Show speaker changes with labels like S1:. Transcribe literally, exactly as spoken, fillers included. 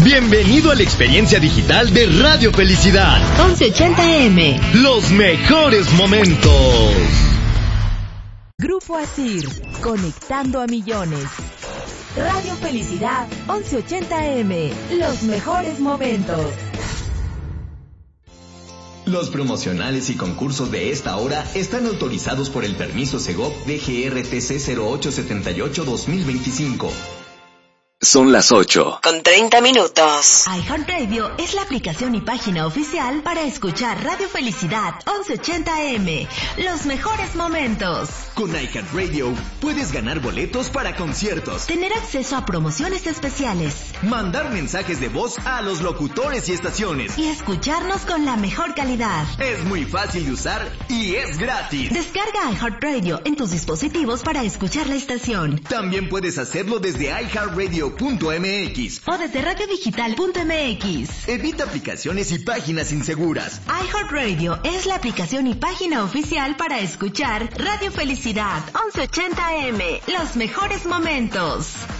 S1: Bienvenido a la experiencia digital de Radio Felicidad.
S2: once ochenta A M.
S1: Los mejores momentos.
S2: Grupo Asir, conectando a millones. Radio Felicidad, once ochenta A M. Los mejores momentos.
S3: Los promocionales y concursos de esta hora están autorizados por el permiso Segov D G R T C cero ocho siete ocho dos mil veinticinco.
S4: Son las ocho.
S5: Con treinta minutos.
S2: iHeartRadio es la aplicación y página oficial para escuchar Radio Felicidad once ochenta A M. Los mejores momentos.
S3: Con iHeartRadio puedes ganar boletos para conciertos,
S2: tener acceso a promociones especiales,
S3: mandar mensajes de voz a los locutores y estaciones
S2: y escucharnos con la mejor calidad.
S3: Es muy fácil de usar y es gratis.
S2: Descarga iHeartRadio en tus dispositivos para escuchar la estación.
S3: También puedes hacerlo desde iHeartRadio punto m x
S2: o desde radiodigital punto m x.
S3: Evita aplicaciones y páginas inseguras.
S2: iHeartRadio es la aplicación y página oficial para escuchar Radio Felicidad once ochenta A M. Los mejores momentos.